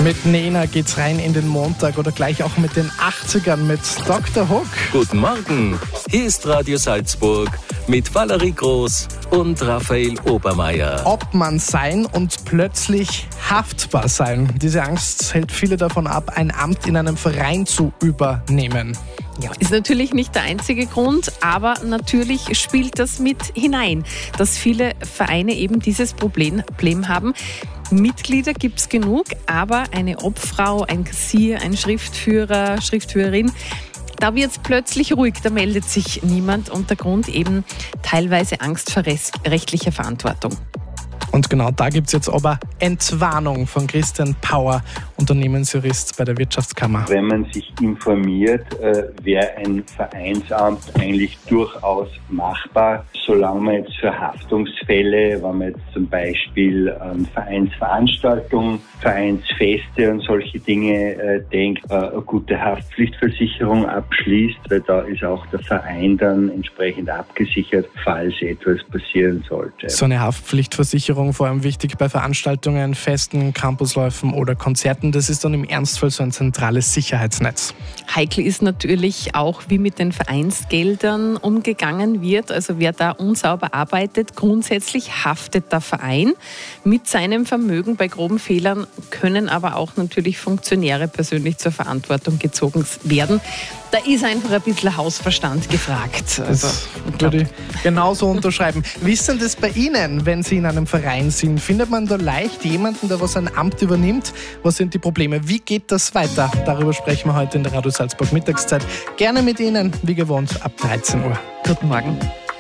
Mit Nena geht's rein in den Montag oder gleich auch mit den 80ern mit Dr. Hook. Guten Morgen, hier ist Radio Salzburg mit Valerie Groß und Raphael Obermeier. Ob man sein und plötzlich haftbar sein. Diese Angst hält viele davon ab, ein Amt in einem Verein zu übernehmen. Ja, ist natürlich nicht der einzige Grund, aber natürlich spielt das mit hinein, dass viele Vereine eben dieses Problem haben. Mitglieder gibt es genug, aber eine Obfrau, ein Kassier, ein Schriftführer, Schriftführerin, da wird es plötzlich ruhig, da meldet sich niemand und der Grund eben teilweise Angst vor rechtlicher Verantwortung. Und genau da gibt es jetzt aber Entwarnung von Christian Pauer, Unternehmensjurist bei der Wirtschaftskammer. Wenn man sich informiert, wäre ein Vereinsamt eigentlich durchaus machbar, solange man jetzt für Haftungsfälle, wenn man jetzt zum Beispiel an Vereinsveranstaltungen, Vereinsfeste und solche Dinge denkt, eine gute Haftpflichtversicherung abschließt, weil da ist auch der Verein dann entsprechend abgesichert, falls etwas passieren sollte. So eine Haftpflichtversicherung vor allem wichtig bei Veranstaltungen, Festen, Campusläufen oder Konzerten. Das ist dann im Ernstfall so ein zentrales Sicherheitsnetz. Heikel ist natürlich auch, wie mit den Vereinsgeldern umgegangen wird. Also wer da unsauber arbeitet, grundsätzlich haftet der Verein mit seinem Vermögen. Bei groben Fehlern können aber auch natürlich Funktionäre persönlich zur Verantwortung gezogen werden. Da ist einfach ein bisschen Hausverstand gefragt. Das würde ich genauso unterschreiben. Wie ist denn das bei Ihnen, wenn Sie in einem Verein sind? Findet man da leicht jemanden, der was ein Amt übernimmt? Was sind die Probleme? Wie geht das weiter? Darüber sprechen wir heute in der Radio Salzburg Mittagszeit. Gerne mit Ihnen, wie gewohnt, ab 13 Uhr. Guten Morgen.